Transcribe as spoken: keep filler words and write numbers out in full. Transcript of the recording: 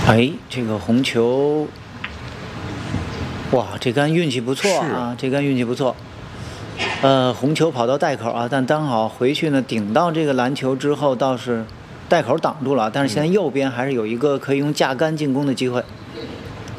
哎，这个红球，哇，这杆运气不错啊， 啊这杆运气不错。呃，红球跑到带口啊，但刚好回去呢，顶到这个篮球之后，倒是带口挡住了，但是现在右边还是有一个可以用架杆进攻的机会。